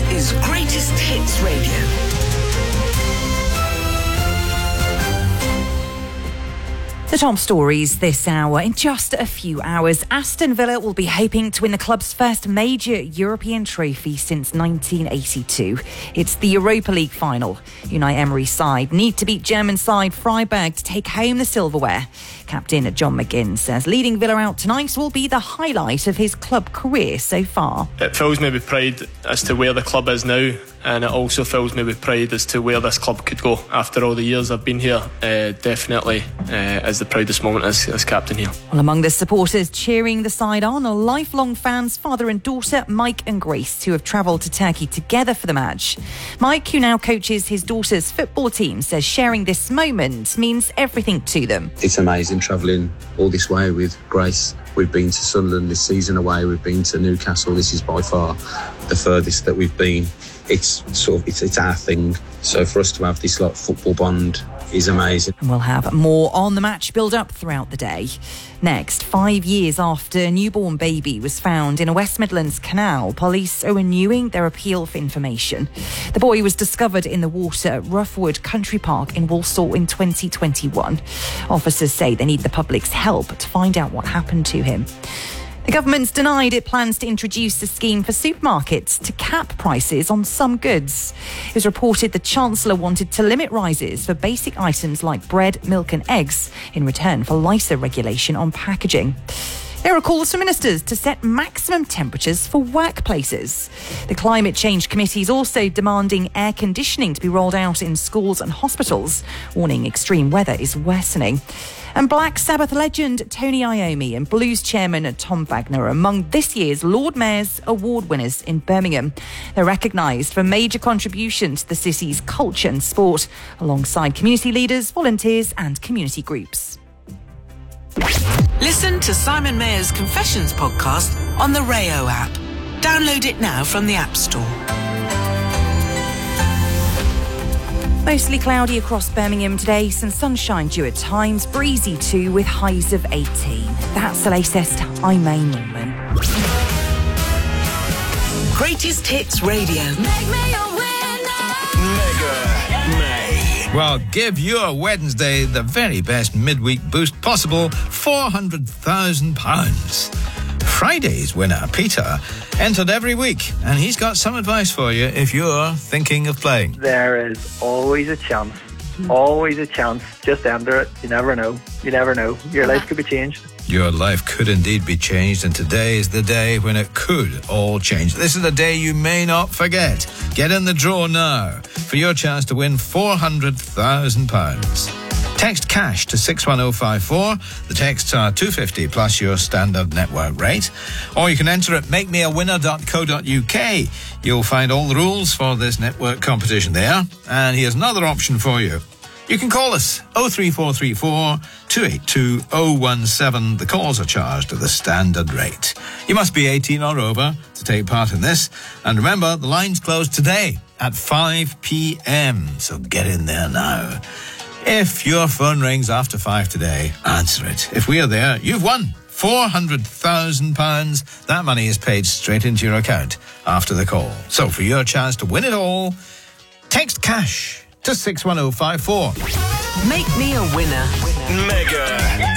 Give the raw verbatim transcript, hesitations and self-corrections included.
is Greatest Hits Radio. The top stories this hour. In just a few hours, Aston Villa will be hoping to win the club's first major European trophy since nineteen eighty-two. It's the Europa League final. Unai Emery's side need to beat German side Freiburg to take home the silverware. Captain John McGinn says leading Villa out tonight will be the highlight of his club career so far. It fills me with pride as to where the club is now, and it also fills me with pride as to where this club could go after all the years I've been here. Uh, definitely uh, is the proudest moment as, as captain here. Well, among the supporters cheering the side on are lifelong fans, father and daughter Mike and Grace, who have travelled to Turkey together for the match. Mike, who now coaches his daughter's football team, says sharing this moment means everything to them. It's amazing travelling all this way with Grace. We've been to Sunderland this season away, we've been to Newcastle. This is by far the furthest that we've been. It's sort of it's, it's our thing. So for us to have this like football bond is amazing. And we'll have more on the match build-up throughout the day. Next, five years after a newborn baby was found in a West Midlands canal, police are renewing their appeal for information. The boy was discovered in the water at Roughwood Country Park in Walsall in twenty twenty-one. Officers say they need the public's help to find out what happened to him. The government's denied it plans to introduce a scheme for supermarkets to cap prices on some goods. It was reported the Chancellor wanted to limit rises for basic items like bread, milk and eggs in return for lighter regulation on packaging. There are calls for ministers to set maximum temperatures for workplaces. The Climate Change Committee is also demanding air conditioning to be rolled out in schools and hospitals, warning extreme weather is worsening. And Black Sabbath legend Tony Iommi and Blues chairman Tom Wagner are among this year's Lord Mayor's award winners in Birmingham. They're recognised for major contribution to the city's culture and sport, alongside community leaders, volunteers and community groups. Listen to Simon Mayer's Confessions podcast on the Rayo app. Download it now from the App Store. Mostly cloudy across Birmingham today, some sunshine due at times, breezy too with highs of eighteen. That's the latest. I'm May Norman. Greatest Hits Radio. Make me a winner. Mega May. Well, give your Wednesday the very best midweek boost possible, four hundred thousand pounds. Friday's winner, Peter, entered every week, and he's got some advice for you if you're thinking of playing. There is always a chance. Always a chance. Just enter it. You never know. You never know. Your life could be changed. Your life could indeed be changed, and today is the day when it could all change. This is the day you may not forget. Get in the draw now for your chance to win four hundred thousand pounds. Text cash to six one oh five four. The texts are two hundred fifty plus your standard network rate. Or you can enter at make me a winner dot co dot uk. You'll find all the rules for this network competition there. And here's another option for you. You can call us oh three four three four, two eight two, oh one seven. The calls are charged at the standard rate. You must be eighteen or over to take part in this. And remember, the lines close today at five p.m. So get in there now. If your phone rings after five today, answer it. If we are there, you've won four hundred thousand pounds. That money is paid straight into your account after the call. So for your chance to win it all, text cash to six one oh five four. Make me a winner. Mega